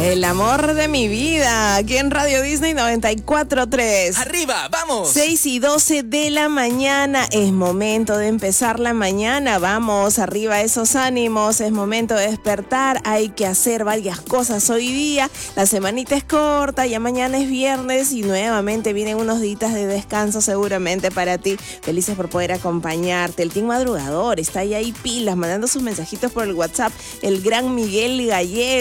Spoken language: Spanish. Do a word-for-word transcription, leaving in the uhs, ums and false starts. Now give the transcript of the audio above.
El amor de mi vida, aquí en Radio Disney noventa y cuatro punto tres. ¡Arriba, vamos! seis y doce de la mañana, es momento de empezar la mañana. Vamos, arriba esos ánimos, es momento de despertar. Hay que hacer varias cosas hoy día. La semanita es corta, ya mañana es viernes y nuevamente vienen unos días de descanso seguramente para ti. Felices por poder acompañarte. El team madrugador está ahí, ahí pilas, mandando sus mensajitos por el WhatsApp. El gran Miguel Gallego.